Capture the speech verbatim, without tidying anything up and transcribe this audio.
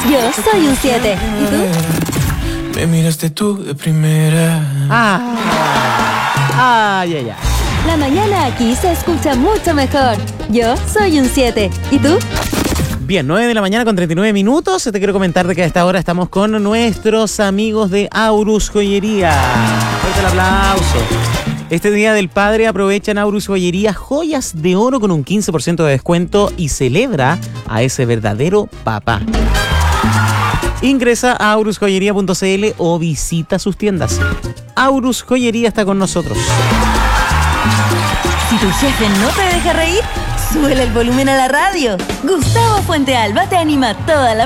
Yo soy un siete. ¿Y tú? Me miraste tú de primera. Ah, ah, ya, ya. La mañana aquí se escucha mucho mejor. Yo soy un siete. ¿Y tú? Bien, nueve de la mañana con treinta y nueve minutos. Te quiero comentar de que a esta hora estamos con nuestros amigos de Aurus Joyería. Fuerte el aplauso. Este Día del Padre aprovecha en Aurus Joyería joyas de oro con un quince por ciento de descuento y celebra a ese verdadero papá. Ingresa a aurus joyería punto c l o visita sus tiendas. Aurus Joyería está con nosotros. Si tu jefe no te deja reír, súbele el volumen a la radio. Gustavo Fuentealba te anima toda la